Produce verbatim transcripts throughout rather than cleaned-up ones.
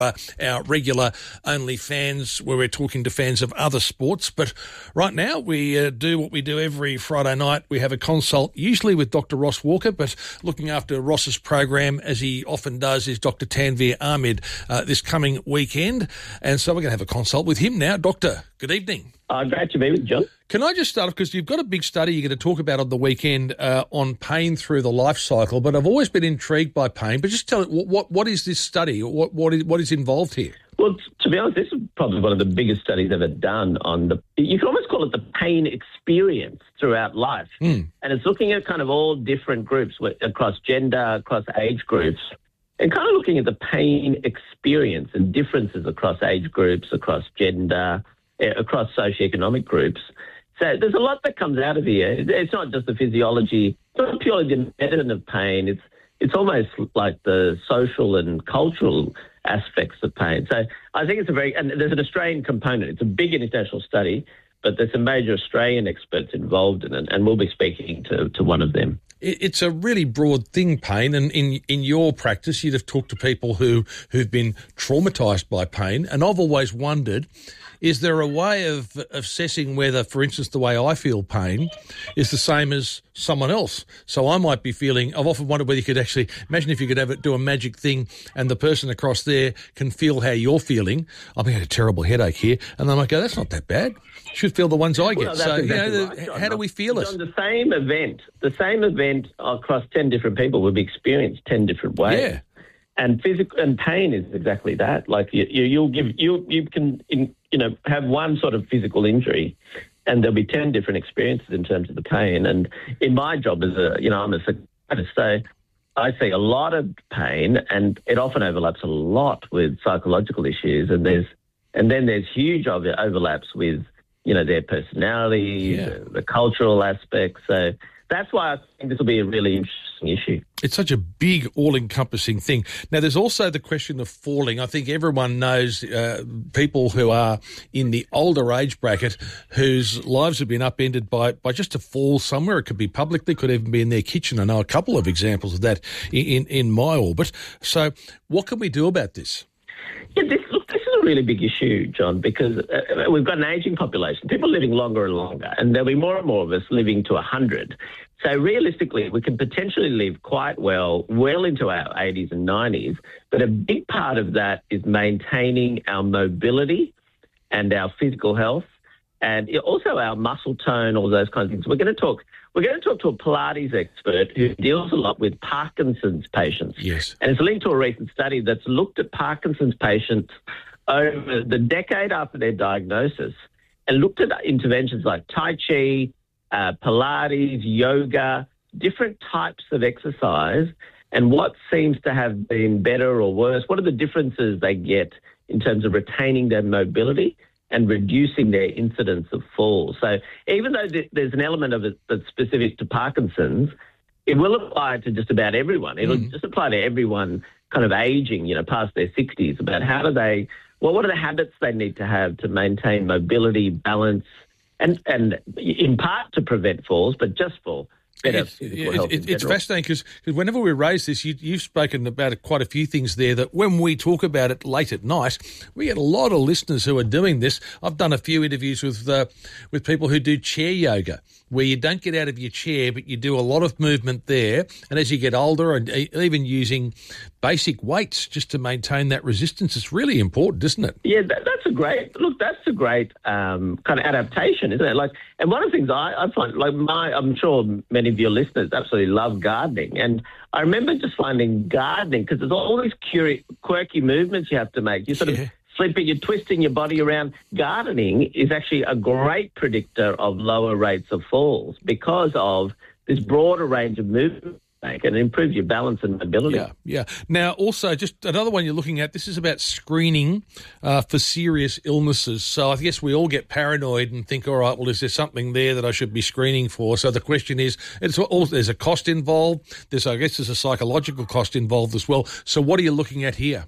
uh, our regular only fans where we're talking to fans of other sports. But right now we uh, do what we do every Friday night. We have a consult, usually with Doctor Ross Walker, but looking after Ross's program, as he often does, is Doctor Tanveer Ahmed uh, this coming weekend. And so we're going to have a consult with him now. Doctor, good evening. Uh, great to be with you, John. Can I just start off, because you've got a big study you're going to talk about on the weekend uh, on pain through the life cycle, but I've always been intrigued by pain. But just tell it, what, what, what is this study? What, what, is, what is involved here? Well, to be honest, this is probably one of the biggest studies ever done on the, you can almost call it the pain experience throughout life. Mm. And it's looking at kind of all different groups across gender, across age groups, and kind of looking at the pain experience and differences across age groups, across gender, across socioeconomic groups. So there's a lot that comes out of here. It's not just the physiology, it's not purely the medicine of pain. It's it's almost like the social and cultural aspects of pain. So I think it's a very, and there's an Australian component. It's a big international study, but there's some major Australian experts involved in it, and we'll be speaking to, to one of them. It's a really broad thing, pain, and in, in your practice, you'd have talked to people who, who've been traumatised by pain, and I've always wondered, is there a way of assessing whether, for instance, the way I feel pain is the same as someone else? So I might be feeling, I've often wondered whether you could actually, imagine if you could have it do a magic thing and the person across there can feel how you're feeling. I'm having a terrible headache here, and they might go, that's not that bad. Should feel the ones I get. Well, so, exactly you know, right, John. how do we feel it? On the same event, the same event across ten different people will be experienced ten different ways. Yeah. And physical and pain is exactly that. Like you, you you'll give you you can in, you know have one sort of physical injury, and there'll be ten different experiences in terms of the pain. And in my job as a you know I'm a psychiatrist, so I see a lot of pain, and it often overlaps a lot with psychological issues. And there's and then there's huge over, overlaps with you know their personality, yeah. the, the cultural aspects. So that's why I think this will be a really interesting issue. It's such a big, all-encompassing thing. Now, there's also the question of falling. I think everyone knows uh, people who are in the older age bracket whose lives have been upended by, by just a fall somewhere. It could be publicly, could even be in their kitchen. I know a couple of examples of that in, in, in my orbit. So what can we do about this? Yeah, this, look, this is a really big issue, John, because uh, we've got an ageing population, people living longer and longer, and there'll be more and more of us living to one hundred. So realistically, we can potentially live quite well, well into our eighties and nineties, but a big part of that is maintaining our mobility and our physical health, and also our muscle tone, all those kinds of things. We're going to talk. We're going to talk to a Pilates expert who deals a lot with Parkinson's patients. Yes. And it's linked to a recent study that's looked at Parkinson's patients over the decade after their diagnosis and looked at interventions like Tai Chi, uh, Pilates, yoga, different types of exercise, and what seems to have been better or worse. What are the differences they get in terms of retaining their mobility and reducing their incidence of falls? So even though th- there's an element of it that's specific to Parkinson's, it will apply to just about everyone. It'll mm. just apply to everyone kind of aging, you know, past their sixties, about how do they, well, what are the habits they need to have to maintain mobility, balance, and, and in part to prevent falls, but just for better it's, physical health it, in it's general. fascinating because whenever we raise this, you, you've spoken about quite a few things there that when we talk about it late at night, we get a lot of listeners who are doing this. I've done a few interviews with uh, with people who do chair yoga, where you don't get out of your chair, but you do a lot of movement there. And as you get older, and even using basic weights just to maintain that resistance, it's really important, isn't it? Yeah, that, that's a great, look, that's a great um, kind of adaptation, isn't it? Like, and one of the things I, I find, like my, I'm sure many of your listeners absolutely love gardening. And I remember just finding gardening, because there's all these curi- quirky movements you have to make. You sort yeah. of flipping, you're twisting your body around. Gardening is actually a great predictor of lower rates of falls because of this broader range of movement and improve your balance and mobility. Yeah, yeah. Now, also, just another one you're looking at, this is about screening uh, for serious illnesses. So I guess we all get paranoid and think, all right, well, is there something there that I should be screening for? So the question is, it's all, there's a cost involved. There's, I guess there's a psychological cost involved as well. So what are you looking at here?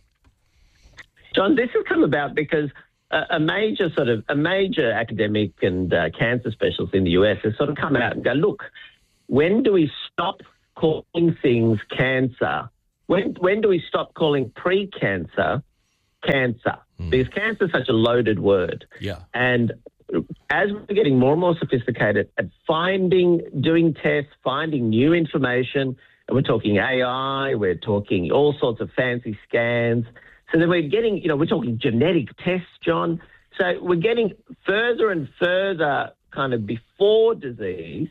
John, this has come about because a, a major sort of, a major academic and uh, cancer specialist in the U S has sort of come out and go, look, when do we stop calling things cancer? When when do we stop calling pre-cancer cancer. Mm. Because cancer is such a loaded word. Yeah. And as we're getting more and more sophisticated at finding, doing tests, finding new information, and we're talking A I, we're talking all sorts of fancy scans. So then we're getting, you know, we're talking genetic tests, John. So we're getting further and further kind of before disease,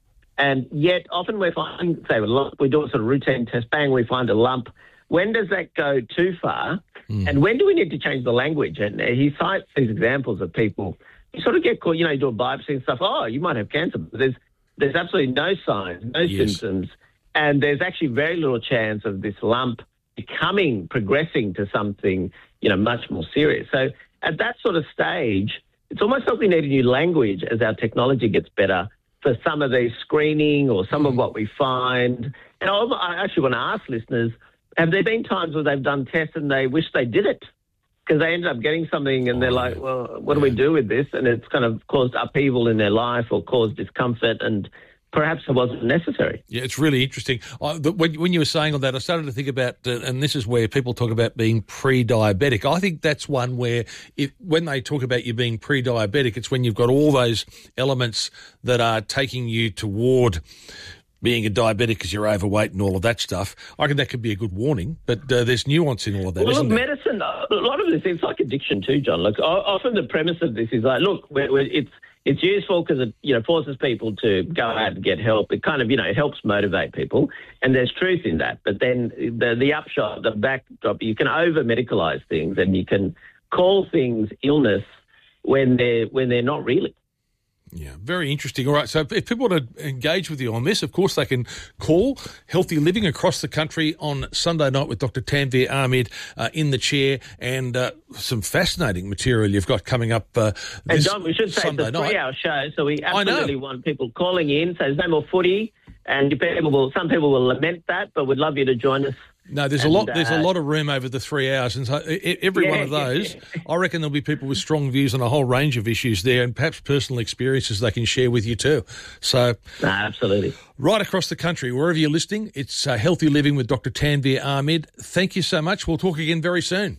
and yet often we're finding, say, we do a sort of routine test, bang, we find a lump. When does that go too far? Mm. And when do we need to change the language? And he cites these examples of people, you sort of get caught, you know, you do a biopsy and stuff, oh, you might have cancer, but there's, there's absolutely no signs, no yes. symptoms, and there's actually very little chance of this lump becoming, progressing to something, you know, much more serious. So at that sort of stage, it's almost like we need a new language as our technology gets better for some of these screening or some mm. of what we find. And I actually want to ask listeners, have there been times where they've done tests and they wish they did it? Because they ended up getting something and they're like, well, what do we do with this? And it's kind of caused upheaval in their life or caused discomfort, and perhaps it wasn't necessary. Yeah, it's really interesting. I, the, when, when you were saying all that, I started to think about, uh, and this is where people talk about being pre-diabetic. I think that's one where if, when they talk about you being pre-diabetic, it's when you've got all those elements that are taking you toward being a diabetic because you're overweight and all of that stuff. I reckon that could be a good warning, but uh, there's nuance in all of that, well, isn't look, there? medicine, a lot of this, it's like addiction too, John. Look, often the premise of this is like, look, we're, we're, it's it's useful because it, you know, forces people to go out and get help. It kind of, you know, it helps motivate people, and there's truth in that. But then the, the upshot, the backdrop, you can over-medicalise things and you can call things illness when they're, when they're not really. Yeah, very interesting. All right, so if people want to engage with you on this, of course they can call Healthy Living across the country on Sunday night with Doctor Tanveer Ahmed uh, in the chair, and uh, some fascinating material you've got coming up uh, this And John, we should say Sunday it's a three-hour show, so we absolutely want people calling in. So there's no more footy, and people will, some people will lament that, but we'd love you to join us. No, there's and, a lot. There's uh, a lot of room over the three hours, and so every yeah, one of those, yeah. I reckon there'll be people with strong views on a whole range of issues there, and perhaps personal experiences they can share with you too. So, no, absolutely, right across the country, wherever you're listening, it's uh, Healthy Living with Doctor Tanveer Ahmed. Thank you so much. We'll talk again very soon.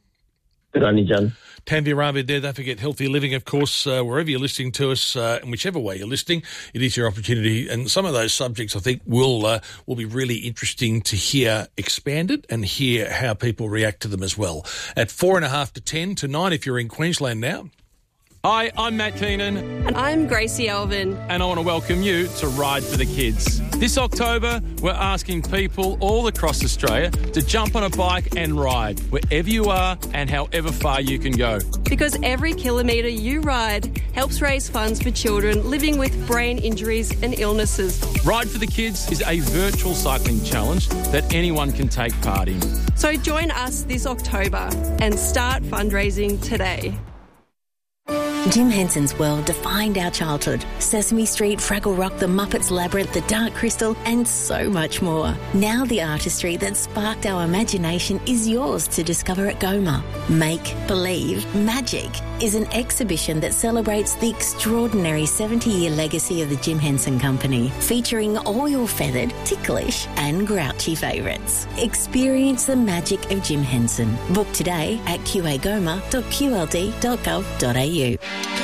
Good on you, John. Tanveer Ahmed there. Don't forget Healthy Living, of course, uh, wherever you're listening to us, uh, and whichever way you're listening, it is your opportunity. And some of those subjects, I think, will uh, will be really interesting to hear expanded and hear how people react to them as well. At four and a half to ten to nine, if you're in Queensland now. Hi, I'm Matt Keenan. And I'm Gracie Alvin. And I want to welcome you to Ride for the Kids. This October, we're asking people all across Australia to jump on a bike and ride wherever you are and however far you can go. Because every kilometre you ride helps raise funds for children living with brain injuries and illnesses. Ride for the Kids is a virtual cycling challenge that anyone can take part in. So join us this October and start fundraising today. Jim Henson's world defined our childhood. Sesame Street, Fraggle Rock, The Muppets Labyrinth, The Dark Crystal, and so much more. Now the artistry that sparked our imagination is yours to discover at Goma. Make, Believe, Magic is an exhibition that celebrates the extraordinary seventy-year legacy of the Jim Henson Company, featuring all your feathered, ticklish and grouchy favourites. Experience the magic of Jim Henson. Book today at q a goma dot q l d dot gov dot a u.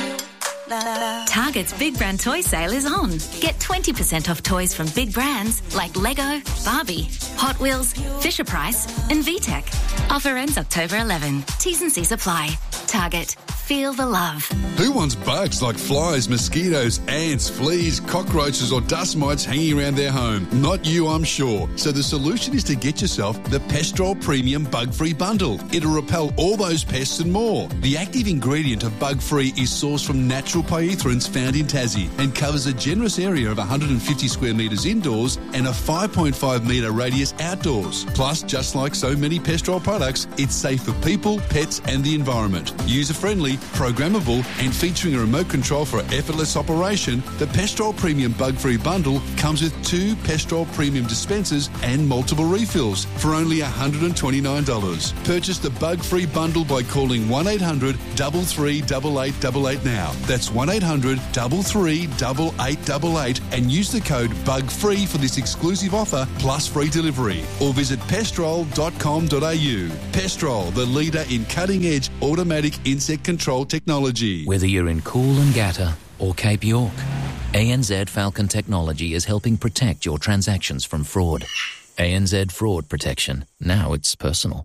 Target's Big Brand Toy Sale is on. Get twenty percent off toys from big brands like Lego, Barbie, Hot Wheels, Fisher-Price and V TEC. Offer ends October eleventh. T's and C's apply. Target. Feel the love. Who wants bugs like flies, mosquitoes, ants, fleas, cockroaches or dust mites hanging around their home? Not you, I'm sure. So the solution is to get yourself the Pestrol Premium Bug-Free Bundle. It'll repel all those pests and more. The active ingredient of Bug-Free is sourced from natural pyrethroins found in Tassie and covers a generous area of one hundred fifty square metres indoors and a five point five metre radius outdoors. Plus, just like so many Pestrol products, it's safe for people, pets and the environment. User-friendly programmable and featuring a remote control for effortless operation, the Pestrol Premium Bug-Free Bundle comes with two Pestrol Premium dispensers and multiple refills for only one hundred twenty-nine dollars. Purchase the Bug-Free Bundle by calling one eight hundred, three three eight eight eight eight now. That's one eight hundred, three three eight eight eight eight and use the code BUGFREE for this exclusive offer plus free delivery. Or visit pestrol dot com dot a u. Pestrol, the leader in cutting-edge automatic insect control technology. Whether you're in Coolangatta or Cape York, A N Z Falcon Technology is helping protect your transactions from fraud. A N Z Fraud Protection. Now it's personal.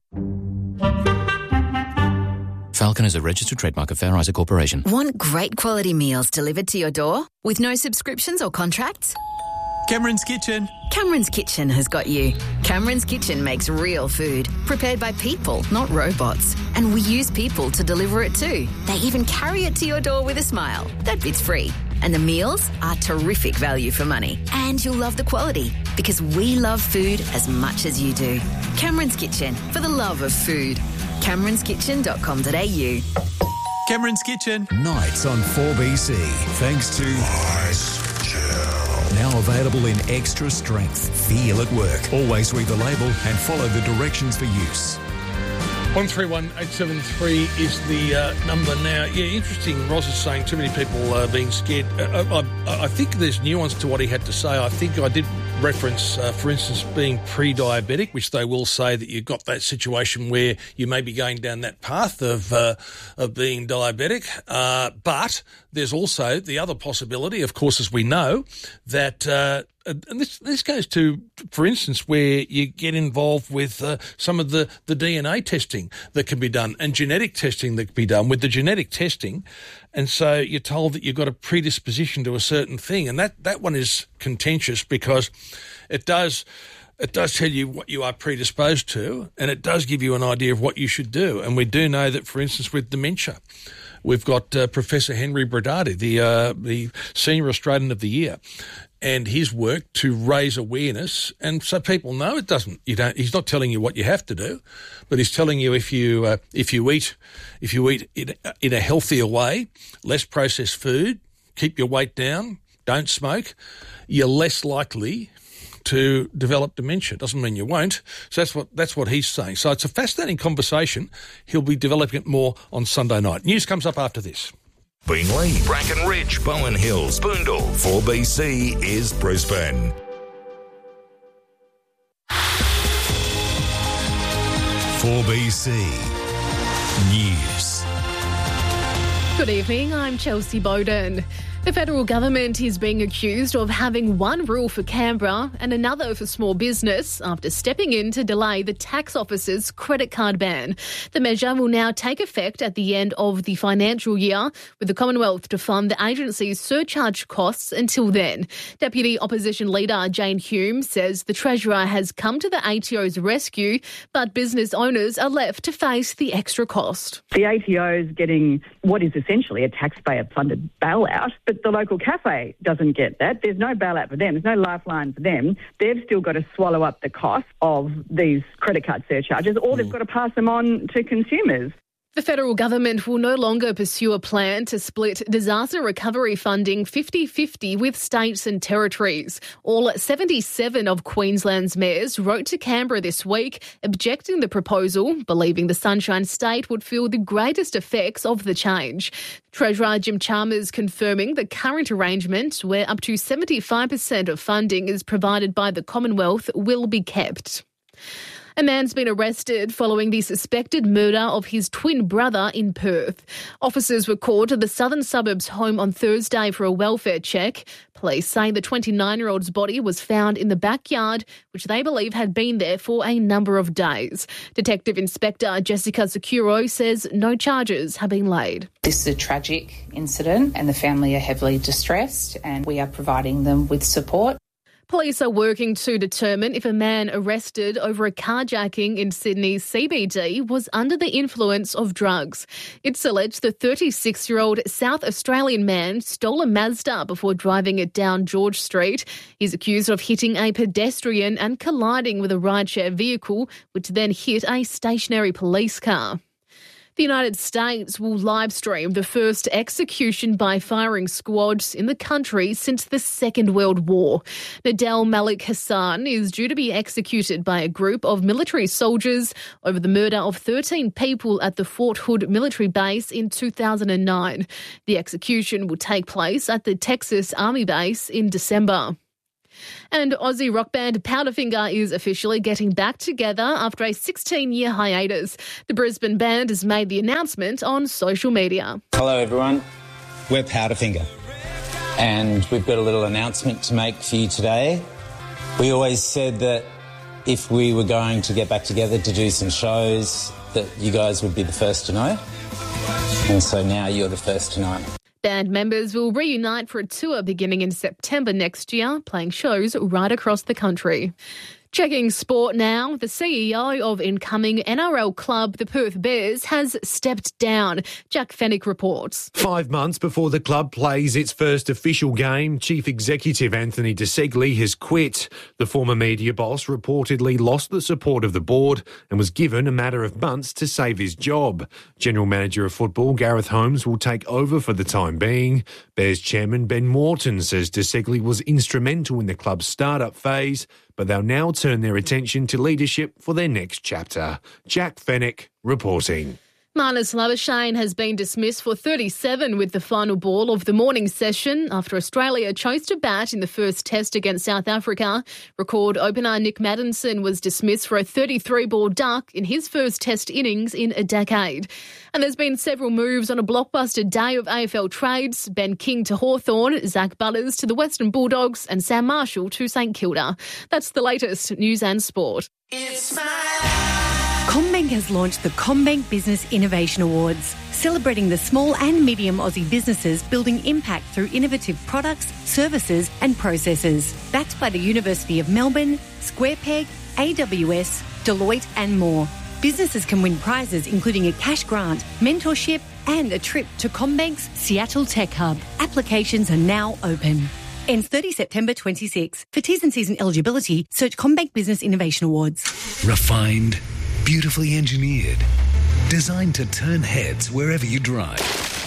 Falcon is a registered trademark of Fair Isaac Corporation. Want great quality meals delivered to your door with no subscriptions or contracts? Cameron's Kitchen. Cameron's Kitchen has got you. Cameron's Kitchen makes real food, prepared by people, not robots. And we use people to deliver it too. They even carry it to your door with a smile. That bit's free. And the meals are terrific value for money. And you'll love the quality, because we love food as much as you do. Cameron's Kitchen, for the love of food. camerons kitchen dot com dot a u. Cameron's Kitchen. Nights on four B C, thanks to Ice Gel. Now available in extra strength. Feel at work. Always read the label and follow the directions for use. one three one eight seven three is the uh, number now. Yeah, interesting. Ross is saying too many people are being scared. Uh, I, I think there's nuance to what he had to say. I think I did reference, uh, for instance, being pre-diabetic, which they will say that you've got that situation where you may be going down that path of uh, of being diabetic. Uh, but there's also the other possibility, of course, as we know, that uh, and this this goes to, for instance, where you get involved with uh, some of the, the D N A testing that can be done and genetic testing that can be done with the genetic testing. And so you're told that you've got a predisposition to a certain thing. And that, that one is contentious because it does it does tell you what you are predisposed to, and it does give you an idea of what you should do. And we do know that, for instance, with dementia, we've got uh, Professor Henry Brodati, the uh, the Senior Australian of the Year, and his work to raise awareness, and so people know it doesn't. You don't. He's not telling you what you have to do, but he's telling you if you uh, if you eat if you eat in, in a healthier way, less processed food, keep your weight down, don't smoke, you're less likely to develop dementia. Doesn't mean you won't. So that's what that's what he's saying. So it's a fascinating conversation. He'll be developing it more on Sunday night. News comes up after this. Beenleigh, Bracken Ridge, Bowen Hills, Boondall. four B C is Brisbane. four B C News. Good evening, I'm Chelsea Bowden. The federal government is being accused of having one rule for Canberra and another for small business after stepping in to delay the tax office's credit card ban. The measure will now take effect at the end of the financial year, with the Commonwealth to fund the agency's surcharge costs until then. Deputy Opposition Leader Jane Hume says the Treasurer has come to the A T O's rescue, but business owners are left to face the extra cost. The A T O is getting what is essentially a taxpayer-funded bailout, but the local cafe doesn't get that. There's no bailout for them. There's no lifeline for them. They've still got to swallow up the cost of these credit card surcharges, or they've got to pass them on to consumers. The federal government will no longer pursue a plan to split disaster recovery funding fifty-fifty with states and territories. All seventy-seven of Queensland's mayors wrote to Canberra this week objecting the proposal, believing the Sunshine State would feel the greatest effects of the change. Treasurer Jim Chalmers confirming the current arrangement, where up to seventy-five percent of funding is provided by the Commonwealth, will be kept. A man's been arrested following the suspected murder of his twin brother in Perth. Officers were called to the southern suburbs home on Thursday for a welfare check. Police say the twenty-nine-year-old's body was found in the backyard, which they believe had been there for a number of days. Detective Inspector Jessica Securo says no charges have been laid. This is a tragic incident and the family are heavily distressed, and we are providing them with support. Police are working to determine if a man arrested over a carjacking in Sydney's C B D was under the influence of drugs. It's alleged the thirty-six-year-old South Australian man stole a Mazda before driving it down George Street. He's accused of hitting a pedestrian and colliding with a rideshare vehicle, which then hit a stationary police car. The United States will live stream the first execution by firing squad in the country since the Second World War. Nadel Malik Hassan is due to be executed by a group of military soldiers over the murder of thirteen people at the Fort Hood military base in two thousand nine. The execution will take place at the Texas Army base in December. And Aussie rock band Powderfinger is officially getting back together after a sixteen-year hiatus. The Brisbane band has made the announcement on social media. Hello everyone, we're Powderfinger and we've got a little announcement to make for you today. We always said that if we were going to get back together to do some shows that you guys would be the first to know, and so now you're the first to know. Band members will reunite for a tour beginning in September next year, playing shows right across the country. Checking sport now, the C E O of incoming N R L club, the Perth Bears, has stepped down. Jack Fennick reports. Five months before the club plays its first official game, Chief Executive Anthony De Segli has quit. The former media boss reportedly lost the support of the board and was given a matter of months to save his job. General Manager of Football Gareth Holmes will take over for the time being. Bears chairman Ben Morton says De Segli was instrumental in the club's start-up phase, but they'll now turn their attention to leadership for their next chapter. Jack Fennick reporting. Marnus Labuschagne has been dismissed for thirty-seven with the final ball of the morning session after Australia chose to bat in the first test against South Africa. Record opener Nick Maddinson was dismissed for a thirty-three ball duck in his first test innings in a decade. And there's been several moves on a blockbuster day of A F L trades. Ben King to Hawthorn, Zach Butters to the Western Bulldogs and Sam Marshall to St Kilda. That's the latest news and sport. It's my CommBank has launched the CommBank Business Innovation Awards, celebrating the small and medium Aussie businesses building impact through innovative products, services and processes. Backed by the University of Melbourne, SquarePeg, A W S, Deloitte and more. Businesses can win prizes including a cash grant, mentorship and a trip to CommBank's Seattle Tech Hub. Applications are now open. Ends thirtieth September twenty-six. For T's and C's and eligibility, search CommBank Business Innovation Awards. Refined, beautifully engineered, designed to turn heads wherever you drive.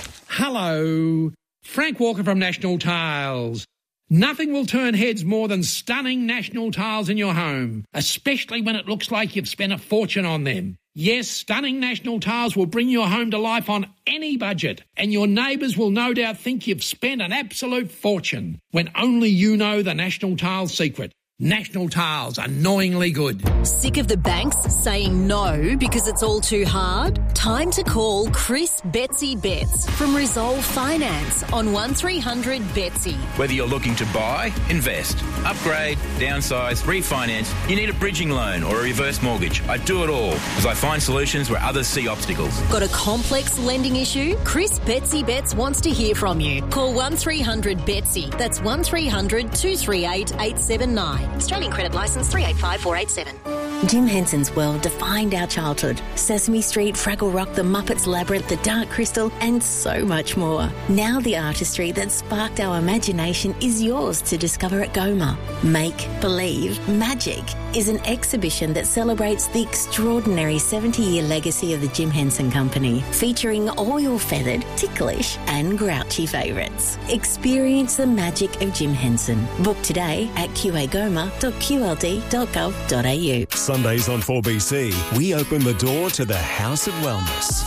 Hello, Frank Walker from National Tiles. Nothing will turn heads more than stunning National Tiles in your home, especially when it looks like you've spent a fortune on them. Yes, stunning National Tiles will bring your home to life on any budget, and your neighbours will no doubt think you've spent an absolute fortune when only you know the National Tiles secret. National Tiles, annoyingly good. Sick of the banks saying no because it's all too hard? Time to call Chris Betsy Betts from Resolve Finance on one three hundred Betsy. Whether you're looking to buy, invest, upgrade, downsize, refinance, you need a bridging loan or a reverse mortgage. I do it all as I find solutions where others see obstacles. Got a complex lending issue? Chris Betsy Betts wants to hear from you. Call one three hundred Betsy. That's one three hundred two three eight eight seven nine. Australian credit licence three eight five four eight seven. Jim Henson's world defined our childhood. Sesame Street, Fraggle Rock, The Muppets Labyrinth, The Dark Crystal, and so much more. Now the artistry that sparked our imagination is yours to discover at Goma. Make Believe Magic is an exhibition that celebrates the extraordinary seventy-year legacy of the Jim Henson Company, featuring all your feathered, ticklish and grouchy favourites. Experience the magic of Jim Henson. Book today at q a goma dot q l d dot gov dot a u. Sundays on four B C, we open the door to the House of Wellness.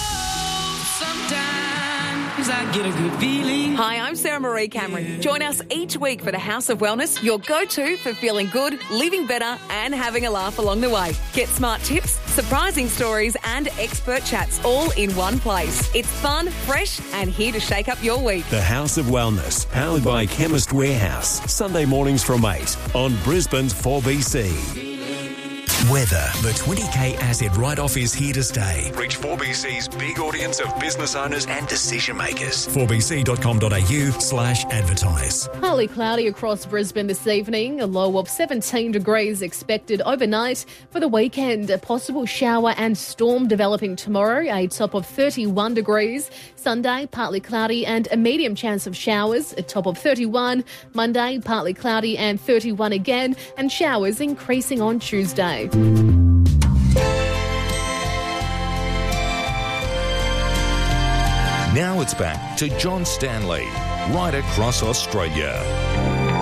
I get a good feeling. Hi, I'm Sarah Marie Cameron. Join us each week for the House of Wellness, your go-to for feeling good, living better and having a laugh along the way. Get smart tips, surprising stories and expert chats all in one place. It's fun, fresh and here to shake up your week. The House of Wellness, powered by Chemist Warehouse. Sunday mornings from eight on Brisbane's four B C. Weather. The twenty K Asset Write-Off is here to stay. Reach four B C's big audience of business owners and decision makers. four b c dot com dot a u slash advertise. Partly cloudy across Brisbane this evening. A low of seventeen degrees expected overnight. For the weekend, a possible shower and storm developing tomorrow. A top of thirty-one degrees. Sunday, partly cloudy and a medium chance of showers. A top of thirty-one. Monday, partly cloudy and thirty-one again. And showers increasing on Tuesday. Now it's back to John Stanley, right across Australia.